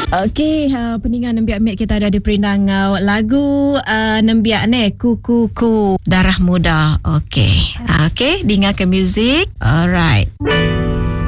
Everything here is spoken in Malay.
Okey, peningan nembiak mek kita ada di perindangau lagu nembiak ni Kuku Darah Muda. Okey. Okey, dengar ke muzik. Alright.